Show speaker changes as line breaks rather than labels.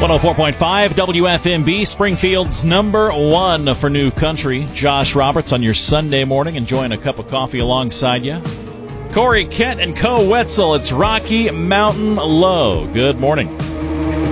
104.5 WFMB, Springfield's number one for new country. Josh Roberts on your Sunday morning, enjoying a cup of coffee alongside you. Corey Kent and Co. Wetzel, it's Rocky Mountain Low. Good morning.